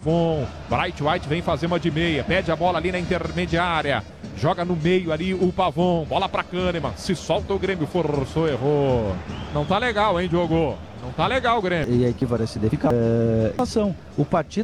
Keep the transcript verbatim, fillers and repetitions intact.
Pavon. Bright White vem fazer uma de meia. Pede a bola ali na intermediária. Joga no meio ali o Pavon. Bola pra Kahneman. Se solta o Grêmio. Forçou, errou. Não tá legal, hein, Diogo? Não tá legal o Grêmio. E a equivalência fica. É, o partido